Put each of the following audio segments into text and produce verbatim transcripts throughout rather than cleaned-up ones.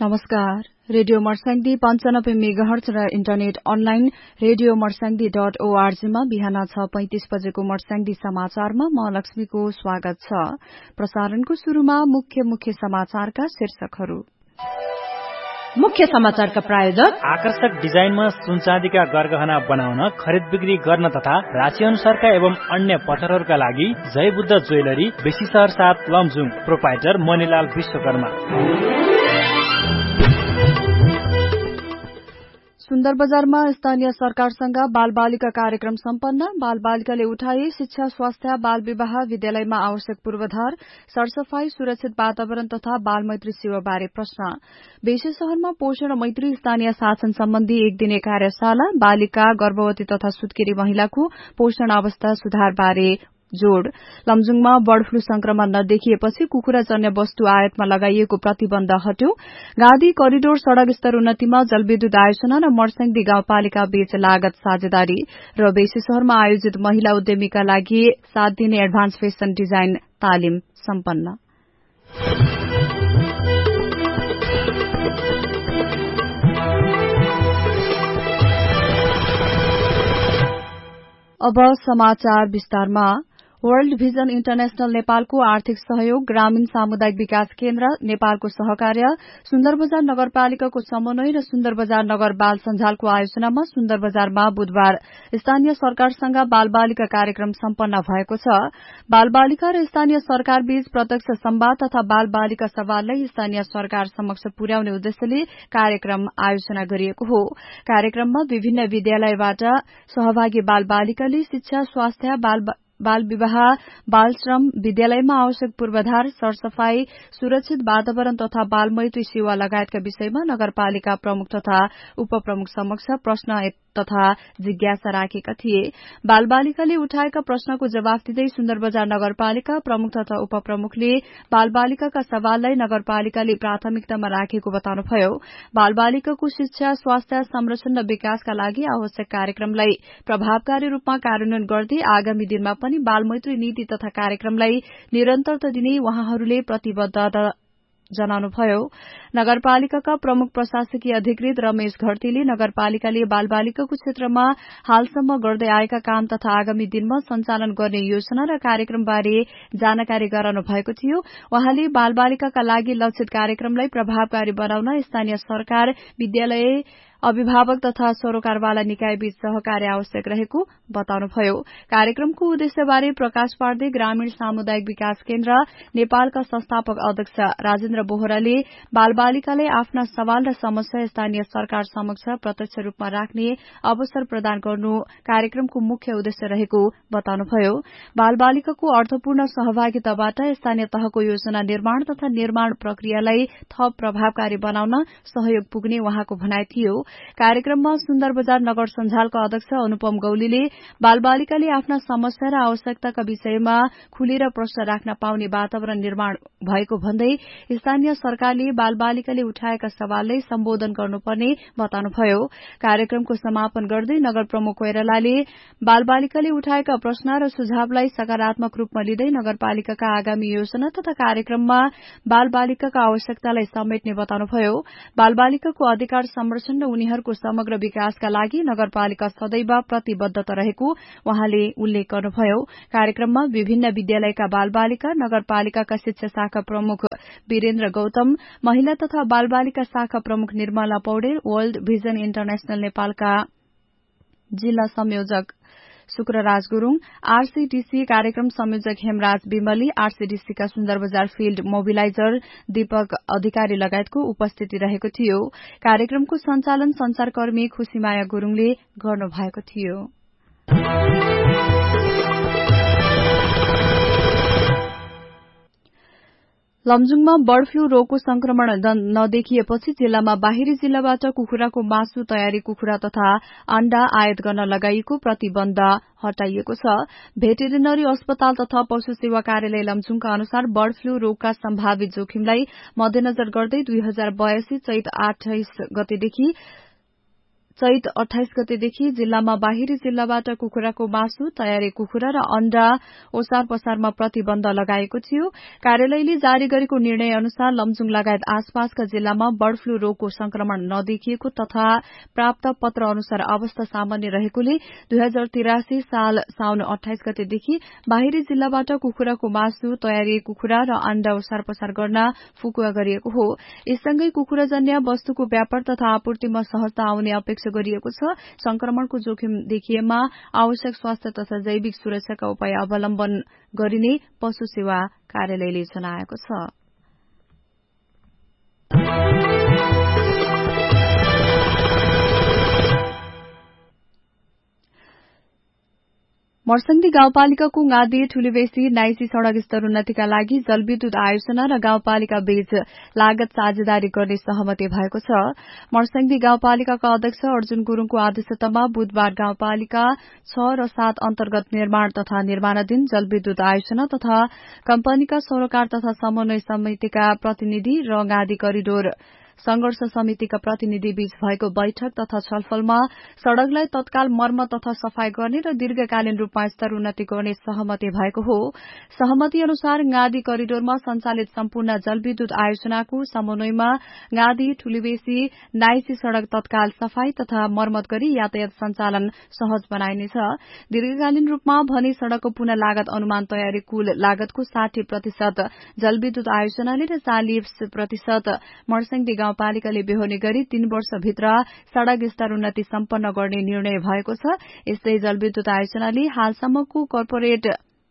नमस्कार। रेडियो मर्स्याङ्दी पञ्चानब्बे मेगाहर्ज र internet online radio Marsyangdi dot ओआरजीमा बिहान छ पैंतिस बजेको मर्स्याङ्दी समाचारमा म लक्ष्मीको स्वागत छ। प्रसारणको शुरूमा मुख्य मुख्य समाचारका शीर्षकहरू। मुख्य समाचारका प्रायोजक आकर्षक डिजाइनमा सुनचाँदीका गरगहना बनाउन, खरिद बिक्री गर्न तथा राशि अनुसारका एवं अन्य पत्थरहरूका लागि जय बुद्ध ज्वेलरी, बेसी शहर सात, लमजुङ। प्रोपाइटर मणिलाल विश्वकर्मा। सुन्दर बजारमा स्थानीय सरकारसँग बाल बालिका कार्यक्रम सम्पन्न। बाल बालिकाले उठाए शिक्षा, स्वास्थ्य, बाल विवाह, विद्यालयमा आवश्यक पूर्वाधार, सरसफाई, सुरक्षित वातावरण तथा बाल मैत्री सेवाबारे प्रश्न। बेसी शहरमा पोषण मैत्री स्थानीय शासन सम्बन्धी एक दिने कार्यशाला। बालिका, गर्भवती तथा सुत्केरी महिलाको पोषण अवस्था सुधारबारे जोड़। लमजुङमा बर्ड फ्लू संक्रमण नदेखिएपछि कुखुराजन्य वस्तु आयातमा लगाइएको प्रतिबन्ध हट्यो। गादी करिडोर सड़क स्तर उन्नतिमा जलविद्युत आयोजना र मर्स्याङ्दी गाउँपालिका बीच लागत साझेदारी। र बेसी शहरमा आयोजित महिला उद्यमीका लागि सात दिने एडभान्स फेसन डिजाइन तालिम सम्पन्न। अब समाचार विस्तारमा। वर्ल्ड भिजन इन्टरनेशनल नेपालको आर्थिक सहयोग, ग्रामीण सामुदायिक विकास केन्द्र नेपालको सहकार्य, सुन्दर बजार नगरपालिकाको समन्वय र सुन्दर बजार नगर बाल सञ्जालको आयोजनामा सुन्दर बजारमा बुधबार स्थानीय सरकारसँग बाल बालिका कार्यक्रम सम्पन्न भएको छ। बाल बालिका र स्थानीय सरकार बीच प्रत्यक्ष संवाद तथा बाल बालिका सवाललाई स्थानीय सरकार समक्ष पुर्याउने उद्देश्यले कार्यक्रम आयोजना गरिएको हो। कार्यक्रममा विभिन्न विद्यालयबाट सहभागी बाल बालिकाले शिक्षा, स्वास्थ्य, बाल बाल विवाह, बाल श्रम, विद्यालयमा आवश्यक पूर्वाधार, सरसफाई, सुरक्षित वातावरण तथा बाल मैत्री सेवा लगायतका विषयमा नगरपालिका प्रमुख तथा उपप्रमुख समक्ष प्रश्न तथा जिज्ञासा राखेका थिए। बाल बालिकाले उठाएका प्रश्नको जवाफ दिँदै सुन्दर बजार नगरपालिका प्रमुख तथा उपप्रमुखले बाल बालिकाका सवाललाई नगरपालिकाले प्राथमिकतामा राखेको बताउनुभयो। बाल बालिकाको शिक्षा, स्वास्थ्य, संरक्षण र विकासका लागि आवश्यक कार्यक्रमलाई प्रभावकारी रूपमा कार्यान्वयन गर्दै आगामी दिनमा पनि बाल मैत्री नीति तथा कार्यक्रमलाई निरन्तरता दिने उहाँहरूले प्रतिबद्धता जनाउनुभयो। नगरपालिकाका प्रमुख प्रशासकीय अधिकृत रमेश घरतीले नगरपालिकाले बाल बालिकाको क्षेत्रमा हालसम्म गर्दै आएका काम तथा आगामी दिनमा सञ्चालन गर्ने योजना र कार्यक्रमबारे जानकारी गराउनु भएको थियो। उहाँले बाल बालिकाका लागि लक्षित कार्यक्रमलाई प्रभावकारी बनाउन स्थानीय सरकार, विद्यालय, अभिभावक तथा सरोकारवाला निकायबीच सहकार्य आवश्यक रहेको बताउनुभयो। कार्यक्रमको उद्देश्यबारे प्रकाश पार्दै ग्रामीण सामुदायिक विकास केन्द्र नेपालका संस्थापक अध्यक्ष राजेन्द्र बोहराले बाल बालिकालाई आफ्ना सवाल र समस्या स्थानीय सरकार समक्ष प्रत्यक्ष रूपमा राख्ने अवसर प्रदान गर्नु कार्यक्रमको मुख्य उद्देश्य रहेको बताउनुभयो। बाल बालिकाको अर्थपूर्ण सहभागिताबाट स्थानीय तहको योजना निर्माण तथा निर्माण प्रक्रियालाई थप प्रभावकारी बनाउन सहयोग पुग्ने उहाँको भनाइ थियो। कार्यक्रममा सुन्दर बजार नगर सञ्जालका अध्यक्ष अनुपम गौलीले बाल बालिकाले आफ्ना समस्या र आवश्यकताका विषयमा खुलेर प्रश्न राख्न पाउने वातावरण निर्माण भएको भन्दै स्थानीय सरकारले बाल बालिकाले उठाएका सवाललाई सम्बोधन गर्नुपर्ने बताउनुभयो। कार्यक्रमको समापन गर्दै नगर प्रमुख कोइरालाले बाल बालिकाले उठाएका प्रश्न र सुझावलाई सकारात्मक रूपमा लिँदै नगरपालिकाका आगामी योजना तथा कार्यक्रममा बाल बालिकाका आवश्यकतालाई समेट्ने बताउनुभयो। बाल बालिकाको अधिकार संरक्षण र उनीहरूको समग्र विकासका लागि नगरपालिका सदैव प्रतिबद्धता रहेको उहाँले उल्लेख गर्नुभयो। कार्यक्रममा विभिन्न विद्यालयका बाल बालिका, नगरपालिकाका शिक्षा शाखा प्रमुख वीरेन्द्र गौतम, महिला तथा बाल बालिका शाखा प्रमुख Nirmala Paudel, world vision international नेपालका जिल्ला संयोजक शुक्रराज गुरूङ, आरसीडीसी कार्यक्रम संयोजक हेमराज विमली, आरसीडीसीका सुन्दर बजार फिल्ड मोबिलाइजर दीपक अधिकारी लगायतको उपस्थिति रहेको थियो। कार्यक्रमको सञ्चालन संचारकर्मी खुशीमाया गुरूङले गर्नुभएको थियो। लमजुङमा बर्ड फ्लू रोगको संक्रमण नदेखिएपछि जिल्लामा बाहिरी जिल्लाबाट कुखुराको मासु, तयारी कुखुरा तथा अण्डा आयात गर्न लगाइएको प्रतिबन्ध हटाइएको छ। भेटेरिनरी अस्पताल तथा पशु सेवा कार्यालय लमजुङका अनुसार बर्ड फ्लू रोगका सम्भावित जोखिमलाई मध्यनजर गर्दै दुई हजार बयासी चैत अठाइस गतेदेखि चैत अठाइस गतेदेखि जिल्लामा बाहिरी जिल्लाबाट कुखुराको मासु, तयारी कुखुरा र अण्डा ओसार पसारमा प्रतिबन्ध लगाएको थियो। कार्यालयले जारी गरेको निर्णय अनुसार लमजुङ लगायत आसपासका जिल्लामा बर्ड फ्लू रोगको संक्रमण नदेखिएको तथा प्राप्त पत्र अनुसार अवस्था सामान्य रहेकोले दुई हजार तिरासी साल साउन अठाइस गतेदेखि बाहिरी जिल्लाबाट कुखुराको मासु, तयारी कुखुरा र अण्डा ओसार पसार गर्न फुकुवा गरिएको हो। यससँगै कुखुराजन्य वस्तुको व्यापार तथा आपूर्तिमा सहजता आउने अपेक्षा गरिएको छ। संक्रमणको जोखिम देखिएमा आवश्यक स्वास्थ्य तथा जैविक सुरक्षाका उपाय अवलम्बन गरिने पशु सेवा कार्यालयले जनाएको छ। मर्सङ्गी गाउँपालिकाको गादी ठुलीबेसी नाइसी सड़क स्तर उन्नतिका लागि जलविद्युत आयोजना र गाउँपालिका बीच लागत साझेदारी गर्ने सहमति भएको छ। मर्सङ्गी गाउँपालिकाका अध्यक्ष अर्जुन गुरूङको आदेशतामा बुधबार गाउँपालिका छ र सात अन्तर्गत निर्माण तथा निर्माणाधीन जलविद्युत आयोजना तथा कम्पनीका सरोकार तथा समन्वय समितिका प्रतिनिधि र गादी करिडोर संघर्ष समितिका प्रतिनिधि बीच भएको बैठक तथा छलफलमा सड़कलाई तत्काल मर्मत तथा सफाई गर्ने र दीर्घकालीन रूपमा स्तर उन्नति गर्ने सहमति भएको हो। सहमति अनुसार गादी करिडोरमा सञ्चालित सम्पूर्ण जलविद्युत आयोजनाको समन्वयमा गादी ठुलीबेसी नाइसी सड़क तत्काल सफाई तथा मर्मत गरी यातायात सञ्चालन सहज बनाइनेछ। दीर्घकालीन रूपमा भने सड़कको पुनः लागत अनुमान तयारी कुल लागतको साठी प्रतिशत जलविद्युत आयोजनाले र चालिस प्रतिशत मर्सङ्गी गाउँपालिकाले बेहोर्ने गरी तीन वर्षभित्र सड़क स्तर उन्नति सम्पन्न गर्ने निर्णय भएको छ। यस्तै जलविद्युत आयोजनाले हालसम्मको कर्पोरेट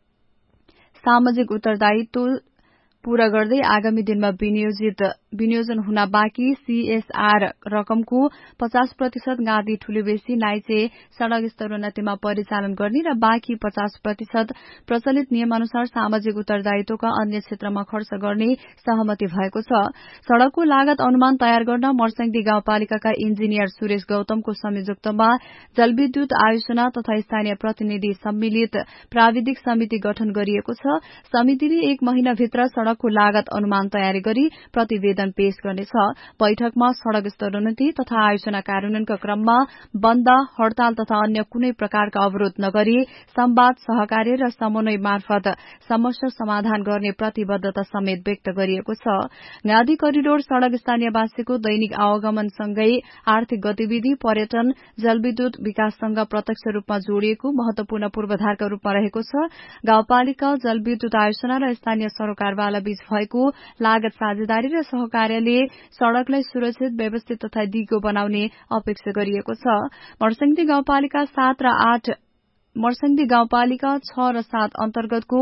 सामाजिक उत्तरदायित्व पूरा गर्दै आगामी दिनमा विनियोजित विनियोजन हुन बाँकी सीएसआर रकमको पचास प्रतिशत गादी ठुलीबेसी नाइचे सड़क स्तर उन्नतिमा परिचालन गर्ने र बाँकी पचास प्रतिशत प्रचलित नियमअनुसार सामाजिक उत्तरदायित्वका अन्य क्षेत्रमा खर्च गर्ने सहमति भएको छ। सड़कको लागत अनुमान तयार गर्न मर्सङ्गी गाउँपालिकाका इन्जिनियर सुरेश गौतमको संयोजकत्वमा जलविद्युत आयोजना तथा स्थानीय प्रतिनिधि सम्मिलित प्राविधिक समिति गठन गरिएको छ। समितिले एक महिनाभित्र सड़कको लागत अनुमान तयारी गरी प्रतिवेदन पेश गर्नेछ। बैठकमा सड़क स्तरोन्नति तथा आयोजना कार्यान्वयनका क्रममा बन्द, हड़ताल तथा अन्य कुनै प्रकारका अवरोध नगरी संवाद, सहकार्य र समन्वय मार्फत समस्या समाधान गर्ने प्रतिबद्धता समेत व्यक्त गरिएको छ। गादी करिडोर सड़क स्थानीयवासीको दैनिक आवागमनसँगै आर्थिक गतिविधि, पर्यटन, जलविद्युत विकाससँग प्रत्यक्ष रूपमा जोडिएको महत्वपूर्ण पूर्वाधारका रूपमा रहेको छ। गाउँपालिका, जलविद्युत आयोजना र स्थानीय सरोकारवाला बीच भएको लागत साझेदारी र सहकार्यले सड़कलाई सुरक्षित, व्यवस्थित तथा दिगो बनाउने अपेक्षा गरिएको छ। मर्सङ्गी गाउँपालिका सात र आठ मर्सङ्गी गाउँपालिका छ र सात अन्तर्गतको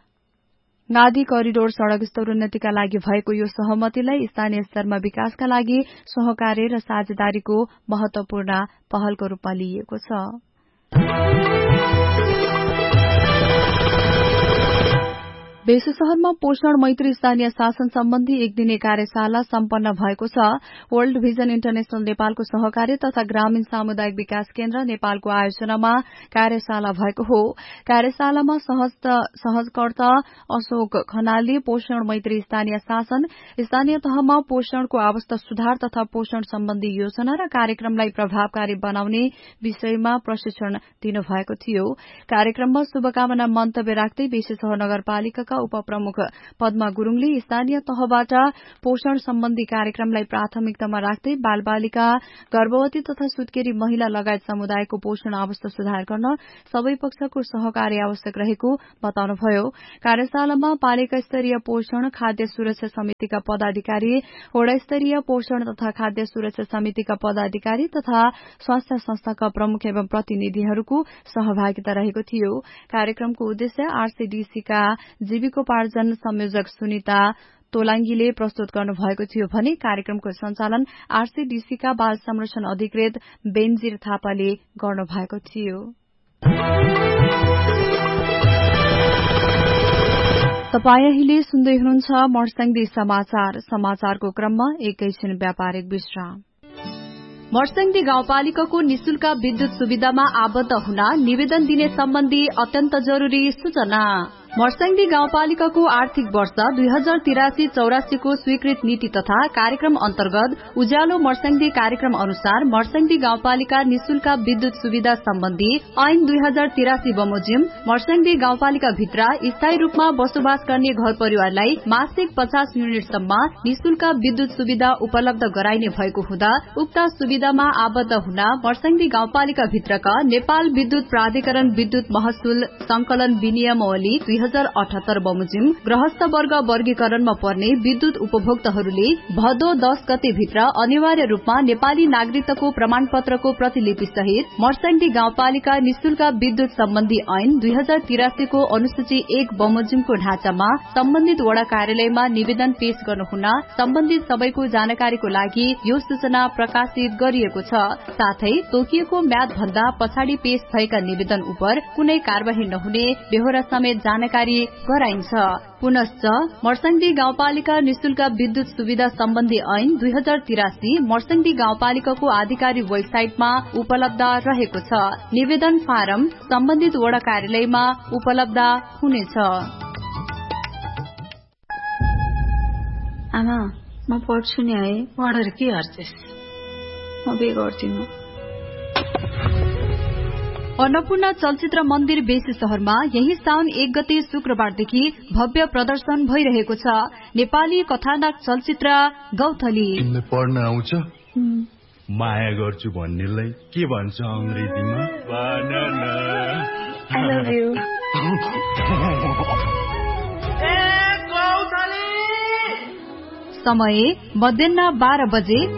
गादी करिडोर सड़क स्तर उन्नतिका लागि भएको यो सहमतिलाई स्थानीय स्तरमा विकासका लागि सहकार्य र साझेदारीको महत्वपूर्ण पहलको रूपमा लिइएको छ। बेसी शहरमा पोषण मैत्री स्थानीय शासन सम्बन्धी एक दिने कार्यशाला सम्पन्न भएको छ। वर्ल्ड भिजन इन्टरनेशनल नेपालको सहकार्य तथा ग्रामीण सामुदायिक विकास केन्द्र नेपालको आयोजनामा कार्यशाला भएको हो। कार्यशालामा सहजकर्ता अशोक खनालले पोषण मैत्री स्थानीय शासन, स्थानीय तहमा पोषणको अवस्था सुधार तथा पोषण सम्बन्धी योजना र कार्यक्रमलाई प्रभावकारी बनाउने विषयमा प्रशिक्षण दिनुभएको थियो। कार्यक्रममा शुभकामना मन्तव्य राख्दै बेसी शहर नगरपालिकाका उपप्रमुख पद्मा गुरूङले स्थानीय तहबाट पोषण सम्बन्धी कार्यक्रमलाई प्राथमिकतामा राख्दै बालबालिका, गर्भवती तथा सुत्केरी महिला लगायत समुदायको पोषण अवस्था सुधार गर्न सबै पक्षको सहकार्य आवश्यक रहेको बताउनुभयो। कार्यशालामा पालिका स्तरीय पोषण खाद्य सुरक्षा समितिका पदाधिकारी, वडा स्तरीय पोषण तथा खाद्य सुरक्षा समितिका पदाधिकारी तथा स्वास्थ्य संस्थाका प्रमुख एवं प्रतिनिधिहरूको सहभागिता रहेको थियो। कार्यक्रमको उद्देश्य आरसीडीसीका जीविकोपार्जन संयोजक सुनिता तोलाङ्गीले प्रस्तुत गर्नुभएको थियो भने कार्यक्रमको सञ्चालन आरसीडीसीका बाल संरक्षण अधिकृत बेनजीर थापाले गर्नुभएको थियो। तपाई अहिले सुन्दै हुनुहुन्छ मर्सङ्गी समाचार। समाचारको क्रममा एकैछिन व्यापारिक विश्राम। मर्सङ्गी गाउँपालिकाको निशुल्क विद्युत सुविधामा आबद्ध हुन निवेदन दिने सम्बन्धी अत्यन्त जरूरी सूचना। मर्स्याङ्दी गाउँपालिकाको आर्थिक वर्ष दुई हजार तिरासी चौरासी को स्वीकृत नीति तथा कार्यक्रम अन्तर्गत उज्यालो मर्स्याङ्दी कार्यक्रम अनुसार मर्स्याङ्दी गाउँपालिका निशुल्क विद्युत सुविधा सम्बन्धी ऐन दुई हजार तिरासी बमोजिम मर्स्याङ्दी गाउँपालिका भित्र स्थायी रूपमा बसोबास गर्ने घर परिवारलाई मासिक पचास युनिटसम्म निशुल्क विद्युत सुविधा उपलब्ध गराइने भएको हुँदा उक्त सुविधामा आबद्ध हुन मर्स्याङ्दी गाउँपालिका भित्रका नेपाल विद्युत प्राधिकरण विद्युत महसुल संकलन विनियमावली दुई हजार अठहत्तर बमोजिम गृहस्थ वर्ग वर्गीकरणमा पर्ने विद्युत उपभोक्ताहरूले भदौ दस गते भित्र अनिवार्य रूपमा नेपाली नागरिकताको प्रमाणपत्रको प्रतिलिपि सहित मर्स्याङ्दी गाउँपालिका निशुल्क विद्युत सम्बन्धी ऐन दुई हजार तिरासी को अनुसूची एक बमोजिमको ढाँचामा सम्बन्धित वडा कार्यालयमा निवेदन पेश गर्नुहुन सम्बन्धित सबैको जानकारीको लागि यो सूचना प्रकाशित गरिएको छ। साथै तोकिएको म्याद भन्दा पछाडि पेश भएका निवेदन उप कुनै कार्यवाही नहुने बेहोरा समेत जानकारी गराइन्छ। पुनश्च मर्स्याङ्दी गाउँपालिका निशुल्क विद्युत सुविधा सम्बन्धी ऐन दुई हजार तिरासी मर्स्याङ्दी गाउँपालिकाको आधिकारिक वेबसाइटमा उपलब्ध रहेको छ। निवेदन फारम सम्बन्धित वडा कार्यालयमा उपलब्ध हुनेछ। आमा म पढ्छु नि है। पढेर के गर्छस्? म बे गर्दिनु। अन्नपूर्ण चलचित्र मन्दिर बेसी शहरमा यही साउन एक गते शुक्रबारदेखि भव्य प्रदर्शन भइरहेको छ। नेपाली कथानक चलचित्र गौथली। तिमीले पढ्न आउँछ? माया गर्छु भन्नेलाई के भन्छ अंग्रेजीमा? बनाना। I love you. समय मध्याह बाह्र बजे